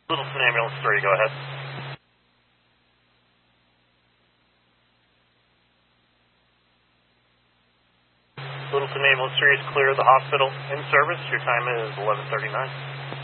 Littleton Ambulance 3, go ahead. Littleton Ambulance 3 is clear of the hospital in service. Your time is 11:39.